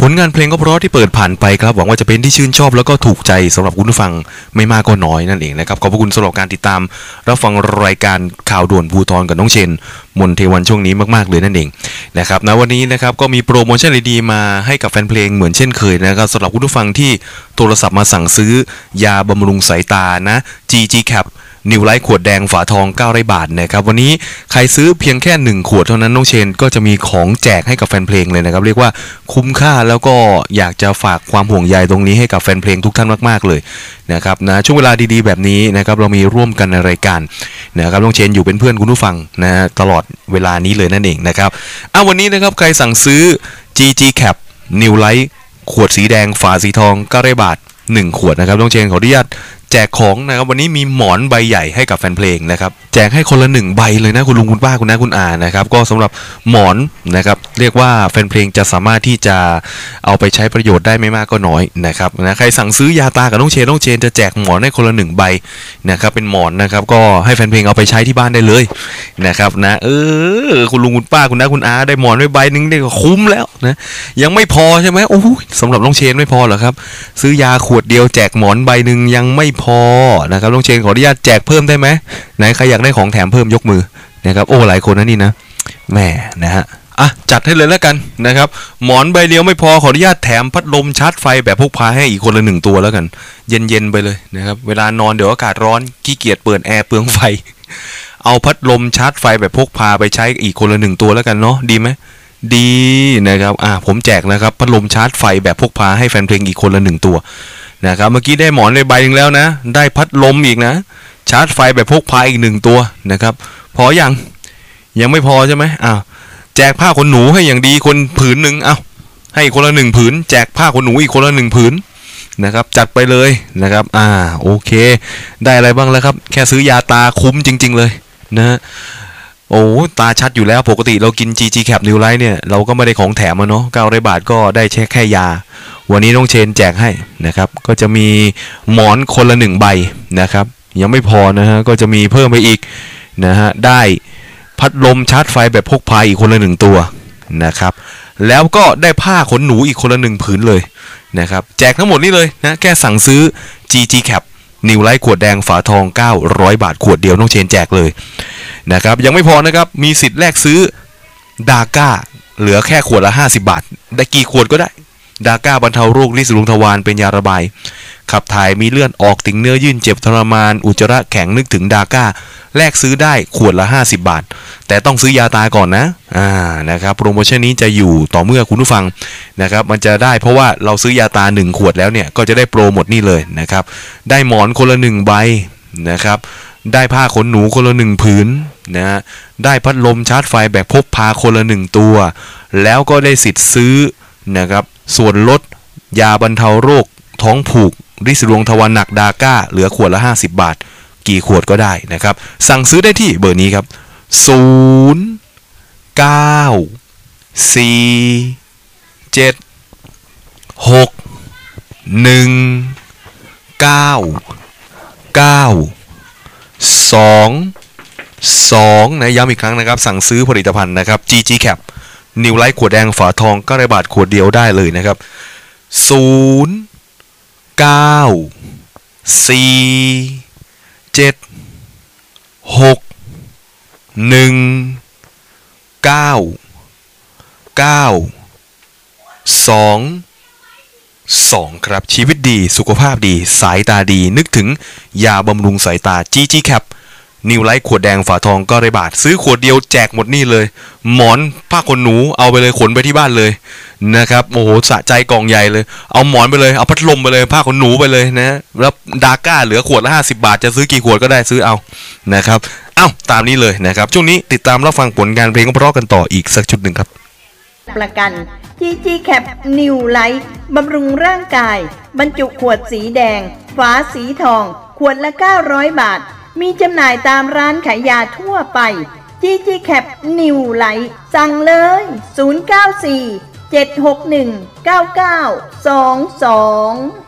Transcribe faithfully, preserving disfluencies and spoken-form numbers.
ลงานเพลงก็เพราะที่เปิดผ่านไปครับหวังว่าจะเป็นที่ชื่นชอบแล้วก็ถูกใจสำหรับคุณผู้ฟังไม่มากก็น้อยนั่นเองนะครับขอบคุณสำหรับการติดตามรับฟังรายการข่าวด่วนภูธรกับน้องเชนมนเทวันช่วงนี้มากๆเลยนั่นเองนะครับณวันนี้นะครับก็มีโปรโมชั่นดีๆมาให้กับแฟนเพลงเหมือนเช่นเคยนะครับสำหรับคุณผู้ฟังที่โทรศัพท์มาสั่งซื้อยาบำรุงสายตานะ จี จี Capนิวไลท์ขวดแดงฝาทองเก้าร้อยบาทนะครับวันนี้ใครซื้อเพียงแค่หนึ่งขวดเท่านั้นน้องเชนก็จะมีของแจกให้กับแฟนเพลงเลยนะครับเรียกว่าคุ้มค่าแล้วก็อยากจะฝากความห่วงใยตรงนี้ให้กับแฟนเพลงทุกท่านมากๆเลยนะครับนะช่วงเวลาดีๆแบบนี้นะครับเรามีร่วมกันในรายการนะครับน้องเชนอยู่เป็นเพื่อนคุณผู้ฟังนะตลอดเวลานี้เลยนั่นเองนะครับอ่ะวันนี้นะครับใครสั่งซื้อ จี จี Cap นิวไลท์ขวดสีแดงฝาสีทองเก้าร้อยบาทหนึ่งขวดนะครับน้องเชนขออนุญาตแจกของนะครับวันนี้มีหมอนใบใหญ่ให้กับแฟนเพลงนะครับแจกให้คนละหนึ่งใบเลยนะคุณลุงคุณป้าคุณน้าคุณอานะครับก็สำหรับหมอนนะครับเรียกว่าแฟนเพลงจะสามารถที่จะเอาไปใช้ประโยชน์ได้ไม่มากก็น้อยนะครับนะใครสั่งซื้อยาตากับน้องเชนน้องเชนจะแจกหมอนให้คนละหนึ่งใบนะครับเป็นหมอนนะครับก็ให้แฟนเพลงเอาไปใช้ที่บ้านได้เลยนะครับนะเออคุณลุงคุณป้าคุณน้าคุณอาได้หมอนไว้ใบนึงได้ก็คุ้มแล้วนะยังไม่พอใช่ไหมโอ้ยสำหรับน้องเชนไม่พอเหรอครับซื้อยาขวดเดียวแจกหมอนใบหนึ่งยังไม่พอนะครับน้องเชนขออนุญาตแจกเพิ่มได้ไหมไหนใครอยากได้ของแถมเพิ่มยกมือนะครับโอ้หลายคนนะนี่นะแหมนะฮะอ่ะจัดให้เลยแล้วกันนะครับหมอนใบเดียวไม่พอขออนุญาตแถมพัดลมชาร์จไฟแบบพกพาให้อีกคนละหนึ่งตัวแล้วกันเย็นๆไปเลยนะครับเวลานอนเดี๋ยวอากาศร้อนขี้เกียจเปิดแอร์เปลืองไฟเอาพัดลมชาร์จไฟแบบพกพาไปใช้อีกคนละหนึ่งตัวแล้วกันเนาะดีไหมดีนะครับอ่ะผมแจกนะครับพัดลมชาร์จไฟแบบพกพาให้แฟนเพลงอีกคนละหนึ่งตัวนะครับเมื่อกี้ได้หมอนในใบนึงแล้วนะได้พัดลมอีกนะชาร์จไฟแบบพกพาอีกหนึ่งตัวนะครับพอยังยังไม่พอใช่ไหมอ้าวแจกผ้าขนหนูให้อย่างดีคนผืนหนึ่งอ้าวให้คนละหนึ่งผืนแจกผ้าขนหนูอีกคนละหนึ่งผืนนะครับจัดไปเลยนะครับอ่าโอเคได้อะไรบ้างแล้วครับแค่ซื้อยาตาคุ้มจริงๆเลยนะโอ้ตาชัดอยู่แล้วปกติเรากิน จี จี Cap New Light เนี่ยเราก็ไม่ได้ของแถมมาเนาะเก้าร้อยบาทก็ได้แค่แค่ยาวันนี้น้องเชนแจกให้นะครับก็จะมีหมอนคนละหนึ่งใบนะครับยังไม่พอนะฮะก็จะมีเพิ่มไปอีกนะฮะได้พัดลมชาร์จไฟแบบพกพาอีกคนละหนึ่งตัวนะครับแล้วก็ได้ผ้าขนหนูอีกคนละหนึ่งผืนเลยนะครับแจกทั้งหมดนี้เลยนะแค่สั่งซื้อ จี จี Cap New Light ขวดแดงฝาทองเก้าร้อยบาทขวดเดียวน้องเชนแจกเลยนะครับยังไม่พอนะครับมีสิทธิ์แลกซื้อดาก้าเหลือแค่ขวดละห้าสิบบาทได้กี่ขวดก็ได้ดาก้าบรรเทาโรคลิ้นลุงทวารเป็นยาระบายขับถ่ายมีเลือดออกติ่งเนื้อยื่นเจ็บทรมานอุจจาระแข็งนึกถึงดาก้าแลกซื้อได้ขวดละห้าสิบบาทแต่ต้องซื้อยาตาก่อนนะอ่านะครับโปรโมชั่นนี้จะอยู่ต่อเมื่อคุณผู้ฟังนะครับมันจะได้เพราะว่าเราซื้อยาตาหนึ่งขวดแล้วเนี่ยก็จะได้โปรหมดนี่เลยนะครับได้หมอนคนละหนึ่งใบนะครับได้ผ้าขนหนูคนละหนึ่งผืนนะได้พัดลมชาร์จไฟแบบพกพาคนละหนึ่งตัวแล้วก็ได้สิทธิ์ซื้อนะครับส่วนลดยาบรรเทาโรคท้องผูกริดรวงทวารหนักดาก้าเหลือขวดละห้าสิบบาทกี่ขวดก็ได้นะครับสั่งซื้อได้ที่เบอร์นี้ครับศูนย์ เก้า สี่ เจ็ด หก หนึ่ง เก้า เก้า สอง สองนะย้ำอีกครั้งนะครับสั่งซื้อผลิตภัณฑ์นะครับ จี จี Cap New Light ขวดแดงฝาทองเก้าร้อยบาทขวดเดียวได้เลยนะครับศูนย์ เก้า สี่ เจ็ด หก หนึ่ง เก้า เก้า สอง สองครับชีวิตดีสุขภาพดีสายตาดีนึกถึงยาบำรุงสายตา จี จี Capนิวไลท์ขวดแดงฝาทองก็ได้บาทซื้อขวดเดียวแจกหมดนี่เลยหมอนผ้าขนหนูเอาไปเลยขนไปที่บ้านเลยนะครับโอ้โหสะใจกล่องใหญ่เลยเอาหมอนไปเลยเอาพัดลมไปเลยผ้าขนหนูไปเลยนะแล้วดาก้าเหลือขวดละห้าสิบบาทจะซื้อกี่ขวดก็ได้ซื้อเอานะครับเอ้าตามนี้เลยนะครับช่วงนี้ติดตามรับฟังผลงานเพลงเพราะกันต่ออีกสักชุดหนึ่งครับประกัน จี จี Cap New Light บำรุงร่างกายบรรจุขวดสีแดงฝาสีทองขวดละเก้าร้อยบาทมีจำหน่ายตามร้านขายยาทั่วไป จี จี Cap New Light สั่งเลยศูนย์ เก้า สี่ เจ็ด หก หนึ่ง เก้า เก้า สอง สอง